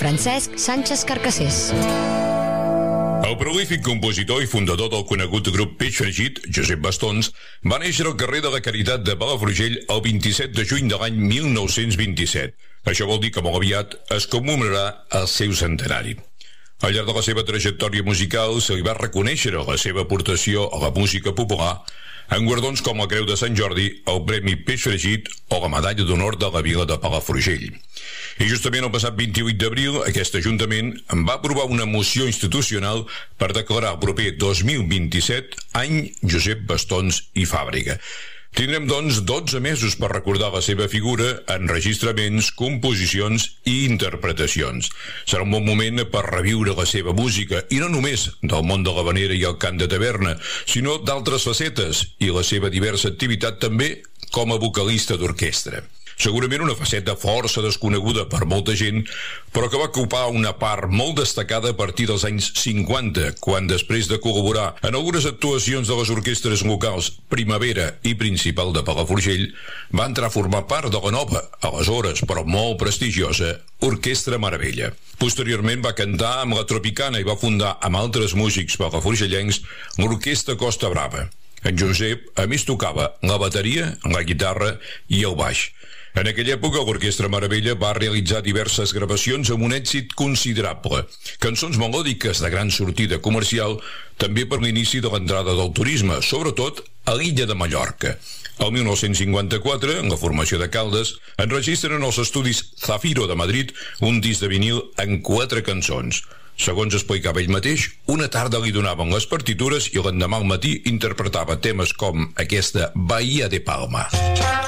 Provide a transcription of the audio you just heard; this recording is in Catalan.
Francesc Sánchez Carcassés. El prolífic compositor i fundador del conegut grup Peix Fregit, Josep Bastons, va néixer al carrer de la Caritat de Palafrugell el 27 de juny de l'any 1927. Això vol dir que molt aviat es commemorarà el seu centenari. Al llarg de la seva trajectòria musical se li va reconèixer la seva aportació a la música popular en guardons com la Creu de Sant Jordi, el Premi Peix Fregit o la Medalla d'Honor de la Vila de Palafrugell. I justament el passat 28 d'abril aquest Ajuntament va aprovar una moció institucional per declarar el proper 2027 any Josep Bastons i Fàbrega. Tindrem, doncs, 12 mesos per recordar la seva figura en enregistraments, composicions i interpretacions. Serà un bon moment per reviure la seva música, i no només del món de l'havanera i el cant de taverna, sinó d'altres facetes i la seva diversa activitat també com a vocalista d'orquestra. Segurament una faceta força desconeguda per molta gent, però que va ocupar una part molt destacada a partir dels anys 50, quan després de col·laborar en algunes actuacions de les orquestres locals Primavera i Principal de Palafrugell, va entrar a formar part de la nova, aleshores però molt prestigiosa, Orquestra Meravella. Posteriorment va cantar amb la Tropicana i va fundar amb altres músics palafrugellencs l'Orquestra Costa Brava. En Josep, a més, tocava la bateria, la guitarra i el baix. En aquella època, l'Orquestra Meravella va realitzar diverses gravacions amb un èxit considerable. Cançons melòdiques de gran sortida comercial, també per l'inici de l'entrada del turisme, sobretot a l'illa de Mallorca. El 1954, en la formació de Caldes, enregistren els estudis Zafiro de Madrid un disc de vinil en 4 cançons. Segons explicava ell mateix, una tarda li donaven les partitures i l'endemà al matí interpretava temes com aquesta Bahia de Palma.